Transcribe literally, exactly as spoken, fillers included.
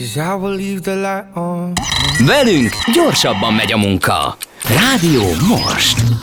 'cause I will leave the light on. Velünk gyorsabban megy a munka. Rádió most.